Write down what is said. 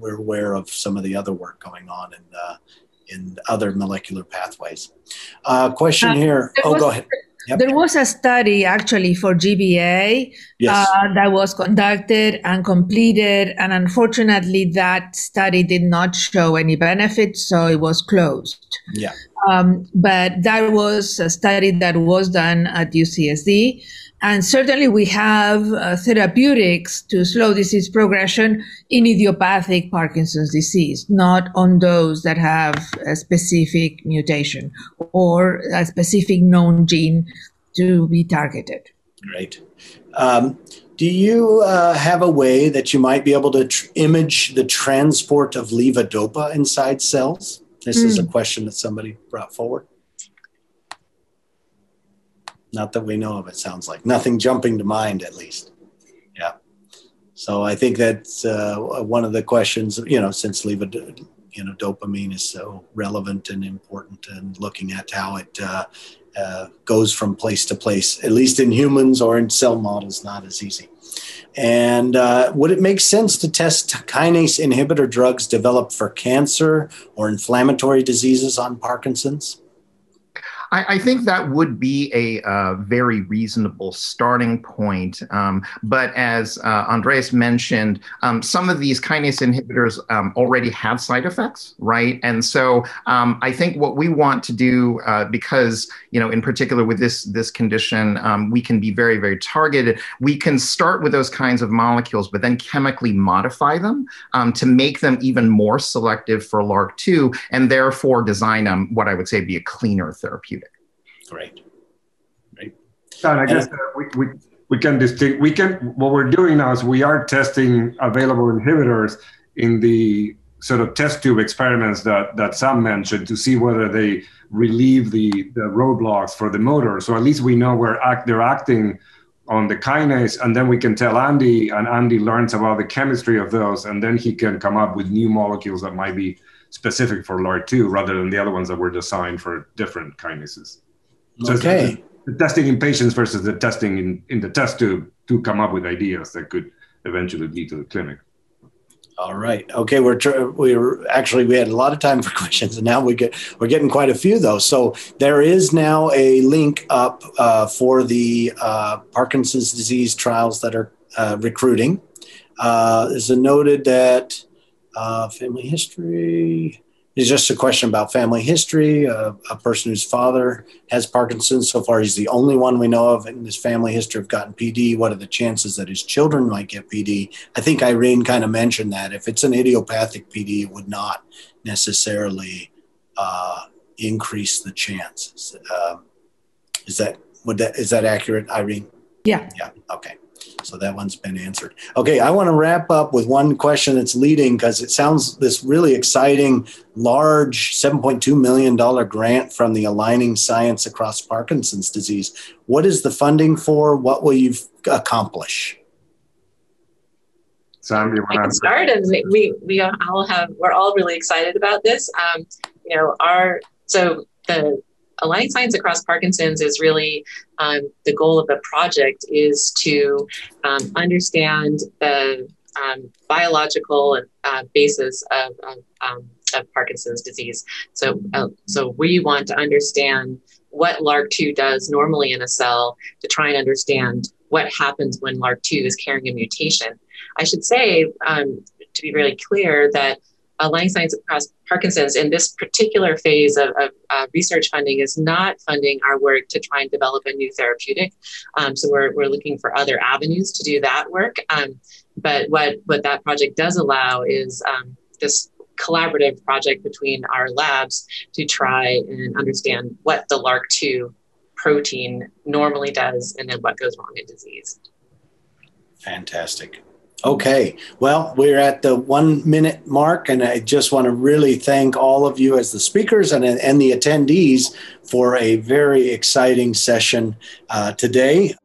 we're aware of some of the other work going on in other molecular pathways. Question here. Go ahead. Yep. There was a study actually for GBA that was conducted and completed, and unfortunately that study did not show any benefit, so it was closed. Yeah. But that was a study that was done at UCSD, and certainly we have therapeutics to slow disease progression in idiopathic Parkinson's disease, not on those that have a specific mutation or a specific known gene to be targeted. Great. Do you have a way that you might be able to image the transport of levodopa inside cells? This is a question that somebody brought forward. Not that we know of, it sounds like. Nothing jumping to mind, at least. Yeah. So I think that's one of the questions, since dopamine is so relevant and important, and looking at how it goes from place to place, at least in humans or in cell models, not as easy. And would it make sense to test kinase inhibitor drugs developed for cancer or inflammatory diseases on Parkinson's? I think that would be a very reasonable starting point. But as Andreas mentioned, some of these kinase inhibitors already have side effects, right? And so I think what we want to do, because, in particular with this condition, we can be very, very targeted. We can start with those kinds of molecules, but then chemically modify them to make them even more selective for LRRK2, and therefore design what I would say be a cleaner therapeutic. Great. And I guess we can what we're doing now is we are testing available inhibitors in the sort of test tube experiments that Sam mentioned to see whether they relieve the roadblocks for the motor. So at least we know they're acting on the kinase, and then we can tell Andy, and Andy learns about the chemistry of those, and then he can come up with new molecules that might be specific for LRRK2 rather than the other ones that were designed for different kinases. So okay. The testing in patients versus the testing in the test tube to come up with ideas that could eventually lead to the clinic. All right. Okay. We had a lot of time for questions, and now we're getting quite a few though. So there is now a link up for the Parkinson's disease trials that are recruiting. There's a noted that family history. It's just a question about family history. A person whose father has Parkinson's. So far, he's the only one we know of in his family history of gotten PD. What are the chances that his children might get PD? I think Irene kind of mentioned that. If it's an idiopathic PD, it would not necessarily increase the chances. Is that accurate, Irene? Yeah. Yeah. Okay. So that one's been answered. Okay, I want to wrap up with one question that's leading, because it sounds this really exciting, large $7.2 million grant from the Aligning Science Across Parkinson's Disease. What is the funding for? What will you accomplish? Sam, I can start, and we're all really excited about this. The Aligning Science Across Parkinson's is really the goal of the project is to understand the biological basis of Parkinson's disease. So we want to understand what LRRK2 does normally in a cell to try and understand what happens when LRRK2 is carrying a mutation. I should say, to be really clear, that Aligning Science Across Parkinson's in this particular phase of research funding is not funding our work to try and develop a new therapeutic. So we're looking for other avenues to do that work. But what that project does allow is this collaborative project between our labs to try and understand what the LRRK2 protein normally does and then what goes wrong in disease. Fantastic. Okay, well, we're at the 1 minute mark, and I just want to really thank all of you as the speakers and the attendees for a very exciting session today.